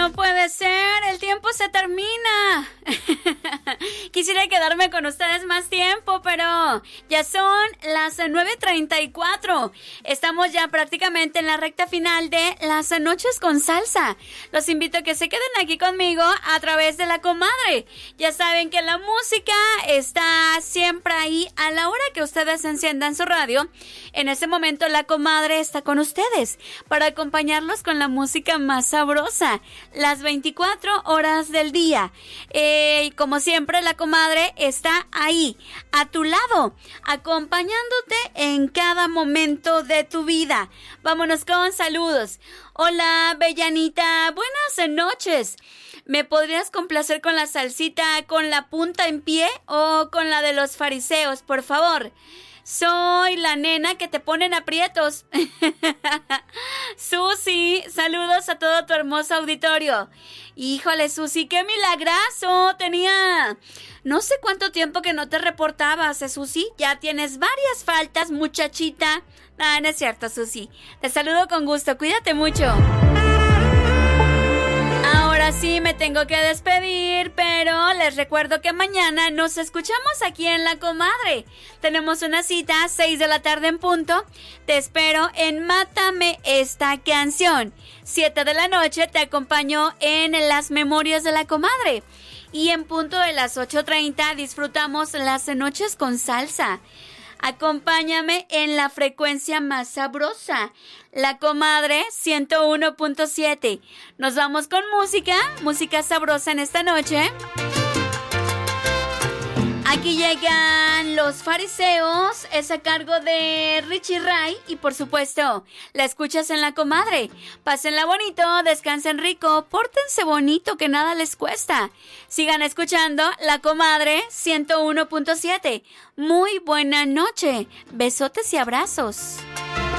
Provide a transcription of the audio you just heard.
No puede ser, el tiempo se termina. Quisiera quedarme con ustedes más tiempo, pero ya son las 9:34. Estamos ya prácticamente en la recta final de Las Noches con Salsa. Los invito a que se queden aquí conmigo a través de La Comadre. Ya saben que la música está siempre ahí a la hora que ustedes enciendan su radio. En ese momento La Comadre está con ustedes para acompañarlos con la música más sabrosa, las 24 horas del día. Como siempre, La Comadre está ahí, a tu lado, acompañándote en cada momento de tu vida. Vámonos con saludos. Hola, Bellanita, buenas noches. ¿Me podrías complacer con la salsita con la punta en pie o con la de los fariseos, por favor? Soy la nena que te ponen aprietos. Susi, saludos a todo tu hermoso auditorio. Híjole, Susi, qué milagrazo. Tenía no sé cuánto tiempo que no te reportabas, Susi. Ya tienes varias faltas, muchachita. No es cierto, Susi. Te saludo con gusto. Cuídate mucho. Ahora sí me tengo que despedir, pero les recuerdo que mañana nos escuchamos aquí en La Comadre. Tenemos una cita a 6 de la tarde en punto. Te espero en Mátame esta canción. 7 de la noche te acompaño en Las Memorias de La Comadre. Y en punto de las 8:30 disfrutamos Las Noches con Salsa. Acompáñame en la frecuencia más sabrosa, La Comadre 101.7. Nos vamos con música sabrosa en esta noche. Aquí llegan Los Fariseos, es a cargo de Richie Ray y por supuesto, la escuchas en La Comadre. Pásenla bonito, descansen rico, pórtense bonito que nada les cuesta. Sigan escuchando La Comadre 101.7. Muy buena noche, besotes y abrazos.